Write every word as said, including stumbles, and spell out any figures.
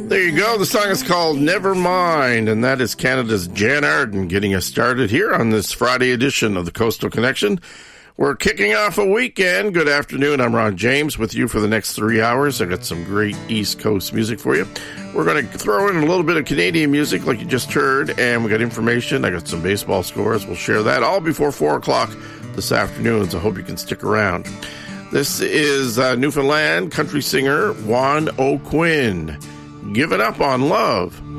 There you go. The song is called Never Mind, and that is Canada's Jan Arden getting us started here on this Friday edition of the Coastal Connection. We're kicking off a weekend. Good afternoon. I'm Ron James with you for the next three hours. I got some great East Coast music for you. We're going to throw in a little bit of Canadian music like you just heard, and we got information. I got some baseball scores. We'll share that all before four o'clock this afternoon, so I hope you can stick around. This is uh, Newfoundland country singer Juan O'Quinn. Giving Up on Love.